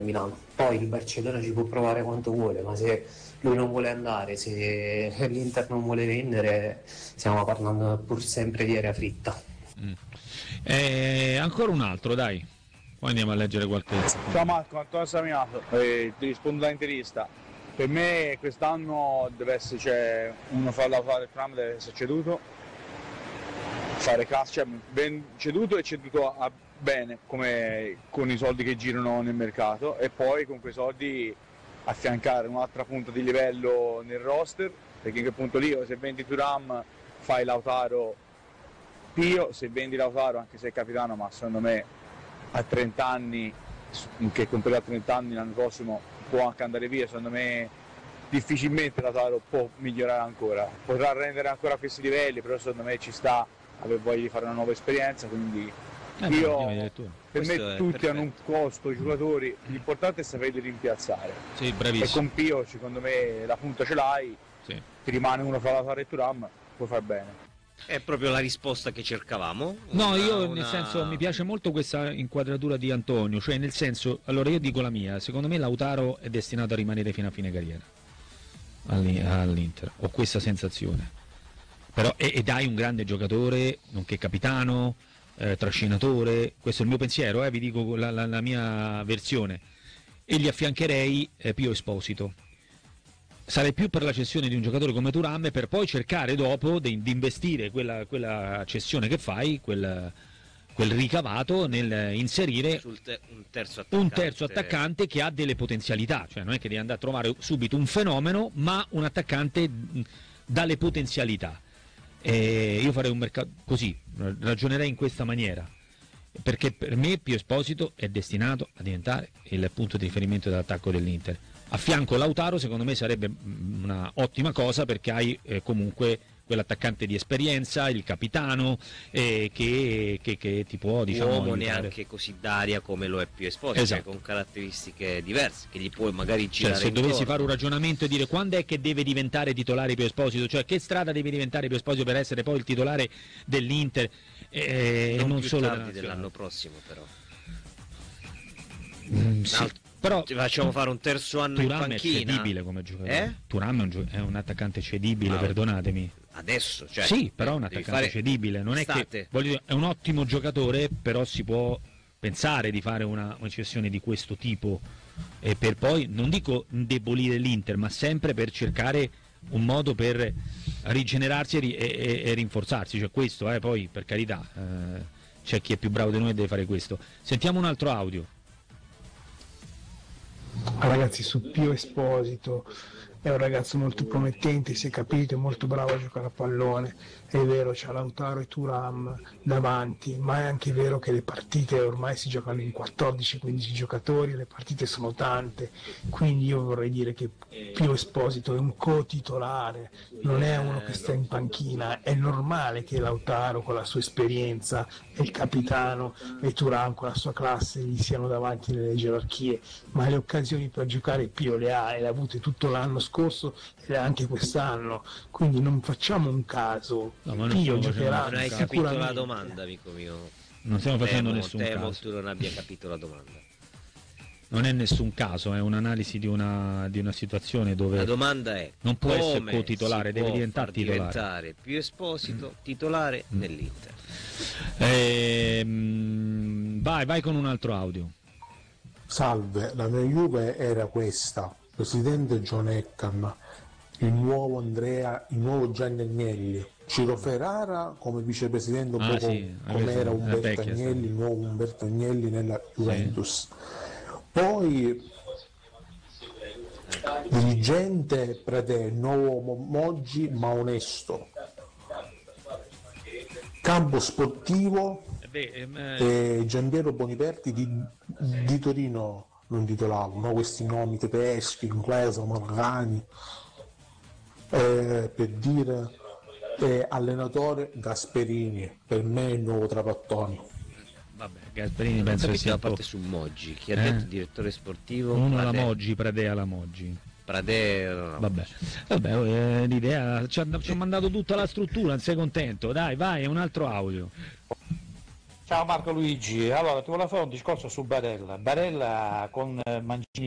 Milano. Poi il Barcellona ci può provare quanto vuole, ma se lui non vuole andare, se l'Inter non vuole vendere, stiamo parlando pur sempre di aria fritta. Ancora un altro, dai. Poi andiamo a leggere qualche. Ciao Marco, Antonio Saminato, ti rispondo da interista. Per me quest'anno deve essere, cioè, uno fa lavorare il tram, deve essere ceduto, fare cassa, cioè ben ceduto e ceduto bene, come con i soldi che girano nel mercato, e poi con quei soldi affiancare un'altra punta di livello nel roster, perché in quel punto lì se vendi Thuram fai Lautaro Pio, se vendi Lautaro anche se è capitano, ma secondo me a 30 anni, che compierà 30 anni l'anno prossimo, può anche andare via, secondo me difficilmente Lautaro può migliorare ancora, potrà rendere ancora a questi livelli, però secondo me ci sta aver voglia di fare una nuova esperienza, quindi per me tutti hanno un costo, i giocatori, l'importante è saperli rimpiazzare. Sì, bravissimo. E con Pio secondo me la punta ce l'hai, sì. Ti rimane uno fra Lautaro e Thuram, puoi far bene. È proprio la risposta che cercavamo. No, nel senso mi piace molto questa inquadratura di Antonio, cioè nel senso, allora io dico la mia, secondo me Lautaro è destinato a rimanere fino a fine carriera all'Inter, ho questa sensazione. Però ed hai un grande giocatore, nonché capitano, trascinatore, questo è il mio pensiero, vi dico la mia versione, e gli affiancherei Pio Esposito. Sarei più per la cessione di un giocatore come Thuram, per poi cercare dopo di investire quella cessione che fai, quel ricavato nel inserire un terzo attaccante che ha delle potenzialità, cioè non è che devi andare a trovare subito un fenomeno, ma un attaccante dalle potenzialità. Io farei un mercato così, ragionerei in questa maniera, perché per me Pio Esposito è destinato a diventare il punto di riferimento dell'attacco dell'Inter. A fianco Lautaro secondo me sarebbe una ottima cosa, perché hai comunque quell'attaccante di esperienza, il capitano, che ti può, diciamo, uomo aiutare. Neanche così d'aria come lo è Pio Esposito, esatto. Cioè con caratteristiche diverse che gli puoi magari girare, se intorno. dovessi fare un ragionamento e dire quando è che deve diventare titolare Pio Esposito, cioè che strada deve diventare Pio Esposito per essere poi il titolare dell'Inter, non più solo tardi dell'anno prossimo, però sì. Però ti facciamo fare un terzo anno Thuram in panchina. È cedibile come giocatore. Thuram è un attaccante cedibile, perdonatemi. Adesso, cioè, sì, però è un attaccante cedibile, non è che è un ottimo giocatore, però si può pensare di fare una cessione di questo tipo, e per poi non dico indebolire l'Inter, ma sempre per cercare un modo per rigenerarsi e rinforzarsi, cioè questo, poi per carità, c'è chi è più bravo di noi e deve fare questo. Sentiamo un altro audio. Ragazzi, su Pio Esposito è un ragazzo molto promettente, si è capito, è molto bravo a giocare a pallone, è vero, c'ha Lautaro e Thuram davanti, ma è anche vero che le partite ormai si giocano in 14-15 giocatori, le partite sono tante, quindi io vorrei dire che Pio Esposito è un co-titolare, non è uno che sta in panchina, è normale che Lautaro con la sua esperienza e il capitano e Thuram con la sua classe gli siano davanti nelle gerarchie, ma le occasioni per giocare Pio le ha, e le ha avute tutto l'anno scorso e anche quest'anno, quindi non facciamo un caso. Pio giocherà. Non hai capito la domanda, amico mio. Non stiamo facendo nessun temo caso. tu non abbia capito la domanda. Non è nessun caso, è un'analisi di una situazione dove la domanda è: non può essere co-titolare, deve diventare titolare. Diventare Pio Esposito titolare nell'Inter. Vai con un altro audio. Salve, la mia Juve era questa: presidente John Eckham, il nuovo Gianni Agnelli, Ciro Ferrara come vicepresidente, un po' come era Umberto Agnelli, il nuovo Umberto Agnelli nella Juventus. Poi dirigente Prete, nuovo Moggi ma onesto. Campo sportivo e Giampiero Boniperti di Torino non titolavo, no? Questi nomi tedeschi, inglesi, americani, per dire allenatore Gasperini, per me è il nuovo Trapattoni. Vabbè, Gasperini penso che sia la parte su Moggi. Chi ha detto direttore sportivo? Uno alla Moggi, Pradea alla Moggi. Pradea. Vabbè, l'idea ci ha mandato tutta la struttura, non sei contento? Dai, vai, un altro audio. Ciao Marco Luigi, allora ti volevo fare un discorso su Barella. Barella con Mancini